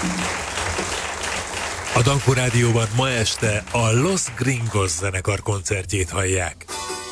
A Danko Rádióban ma este a Los Gringos zenekar koncertjét hallják.